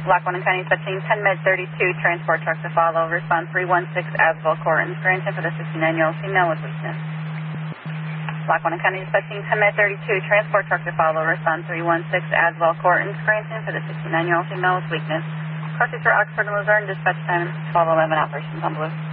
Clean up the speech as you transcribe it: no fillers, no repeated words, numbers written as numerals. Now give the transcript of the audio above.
Block 1 and County dispatching 10 Med 32, transport truck to follow. Respond 316 Asphalt Court in Scranton for the 69-year-old female with weakness. Block 1 and County dispatching 10 Med 32, transport truck to follow. Respond 316 Asphalt Court in Scranton for the 69-year-old female with weakness. Courses for Oxford and Luzerne, dispatch time 1211, operations on Blue.